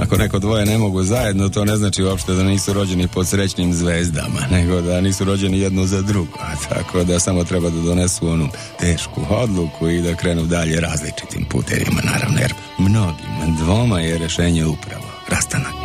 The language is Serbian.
ako neko dvoje ne mogu zajedno, to ne znači uopšte da nisu rođeni pod srećnim zvezdama, nego da nisu rođeni jedno za drugo, a tako da samo treba da donesu onu tešku odluku i da krenu dalje različitim putevima, naravno, jer mnogim dvoma je rešenje upravo rastanak.